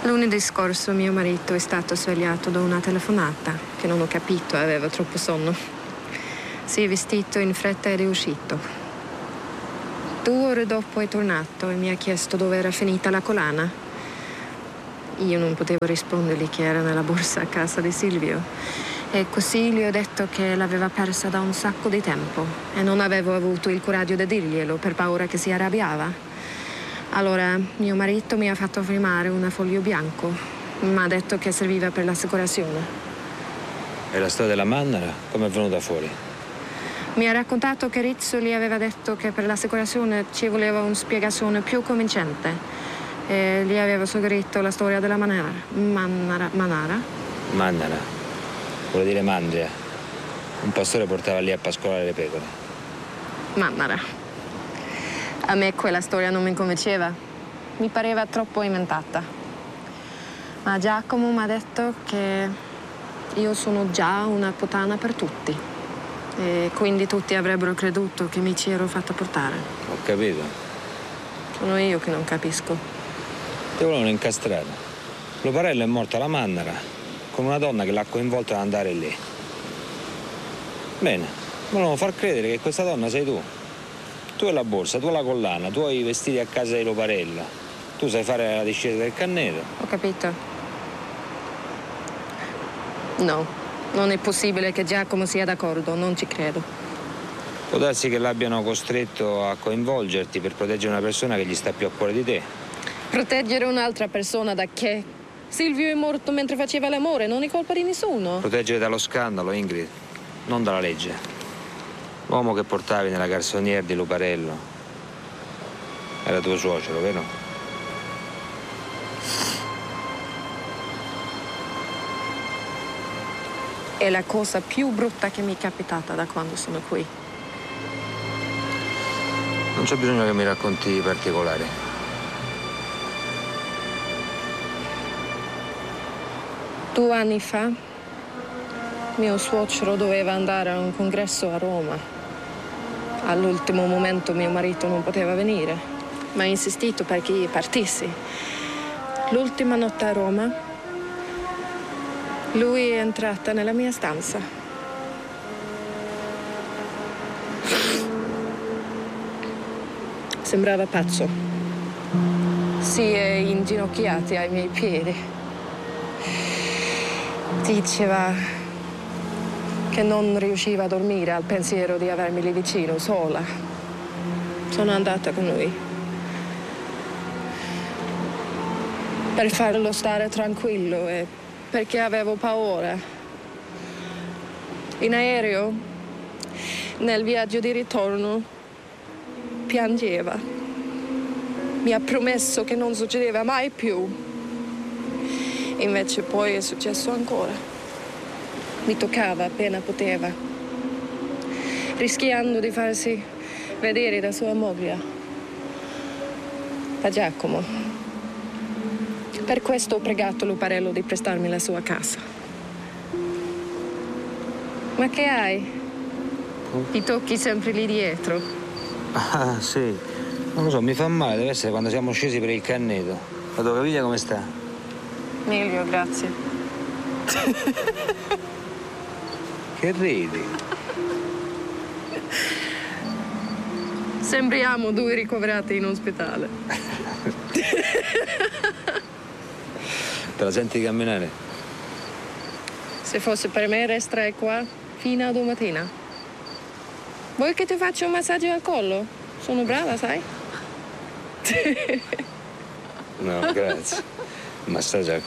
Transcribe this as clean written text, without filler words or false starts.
Lunedì scorso mio marito è stato svegliato da una telefonata che non ho capito, aveva troppo sonno. Si è vestito in fretta ed è uscito. 2 ore dopo è tornato e mi ha chiesto dove era finita la collana. Io non potevo rispondergli che era nella borsa a casa di Silvio. E così gli ho detto che l'aveva persa da un sacco di tempo e non avevo avuto il coraggio di dirglielo per paura che si arrabbiava. Allora mio marito mi ha fatto firmare un foglio bianco. Mi ha detto che serviva per l'assicurazione. E la storia della Mannara come è venuta fuori? Mi ha raccontato che Rizzo gli aveva detto che per l'assicurazione ci voleva una spiegazione più convincente. E gli aveva suggerito la storia della Manara. Mannara? Mannara. Vuole dire mandria. Un pastore portava lì a pascolare le pecore. Mannara. A me quella storia non mi convinceva. Mi pareva troppo inventata. Ma Giacomo mi ha detto che io sono già una puttana per tutti. E quindi tutti avrebbero creduto che mi ci ero fatta portare. Ho capito. Sono io che non capisco. Ti volevano incastrare. Luparello è morto alla Mannara con una donna che l'ha coinvolto ad andare lì. Bene, volevano far credere che questa donna sei tu. Tu hai la borsa, tu hai la collana, tu hai i vestiti a casa di Luparello. Tu sai fare la discesa del canneto. Ho capito. No, non è possibile che Giacomo sia d'accordo, non ci credo. Può darsi che l'abbiano costretto a coinvolgerti per proteggere una persona che gli sta più a cuore di te. Proteggere un'altra persona da che? Silvio è morto mentre faceva l'amore, non è colpa di nessuno. Proteggere dallo scandalo, Ingrid, non dalla legge. L'uomo che portavi nella garçonnière di Luparello era tuo suocero, vero? È la cosa più brutta che mi è capitata da quando sono qui. Non c'è bisogno che mi racconti i particolari. 2 anni fa, mio suocero doveva andare a un congresso a Roma. All'ultimo momento mio marito non poteva venire, ma ha insistito perché io partissi. L'ultima notte a Roma, lui è entrato nella mia stanza. Sembrava pazzo. Si è inginocchiato ai miei piedi. Diceva che non riusciva a dormire al pensiero di avermi lì vicino, sola. Sono andata con lui. Per farlo stare tranquillo e perché avevo paura. In aereo, nel viaggio di ritorno, piangeva. Mi ha promesso che non succedeva mai più. Invece poi è successo ancora. Mi toccava appena poteva, rischiando di farsi vedere da sua moglie, da Giacomo. Per questo ho pregato Luparello di prestarmi la sua casa. Ma che hai? Ti tocchi sempre lì dietro. Ah, sì. Non lo so, mi fa male, deve essere quando siamo scesi per il canneto. La tua caviglia come sta? Meglio, grazie. Che ridi? Sembriamo 2 ricoverati in ospedale. Te la senti camminare? Se fosse per me resterei qua fino a domattina. Vuoi che ti faccia un massaggio al collo? Sono brava, sai? No, grazie. Massaggio al